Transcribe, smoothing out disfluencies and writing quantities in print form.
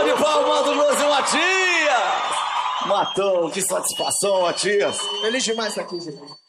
de palmas do Lúcio Matias! Matão, que satisfação, Matias! Feliz demais estar aqui, gente.